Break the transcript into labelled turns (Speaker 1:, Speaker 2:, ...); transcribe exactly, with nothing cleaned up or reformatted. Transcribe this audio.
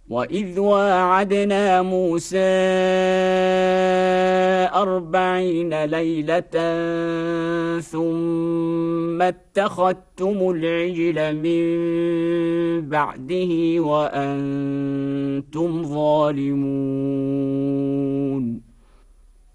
Speaker 1: وإذ واعدنا موسى أربعين ليلة ثم اتخذتم العجل من بعده وأنتم ظالمون